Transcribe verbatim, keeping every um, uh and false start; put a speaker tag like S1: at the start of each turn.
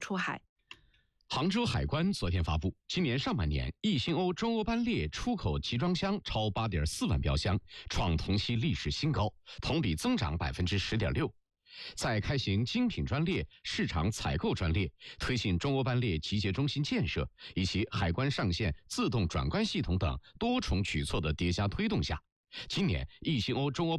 S1: 出海。
S2: 杭州海关昨天发布，今年上半年易新欧中欧班列出口集装箱超 八点四万标箱，创同期历史新高，同比增长 百分之十点六。在开行精品专列、市场采购专列、推进中欧班列集结中心建设以及海关上线自动转关系统等多重举措的叠加推动下，今年易新欧中欧